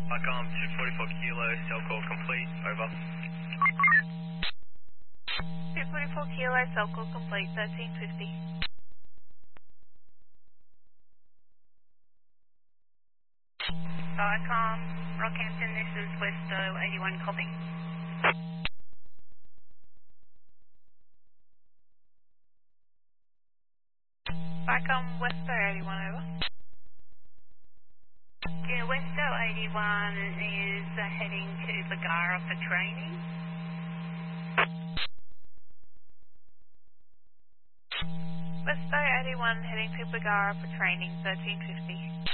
ICOM 244 Kilo, cell call complete, over. 244 Kilo, cell call complete, 1350. ICOM, Rockhampton, this is Westo 81, copy. ICOM, Westo 81, over. Yeah, Westo 81 is heading to Bagara for training. Westo 81 heading to Bagara for training, 1350.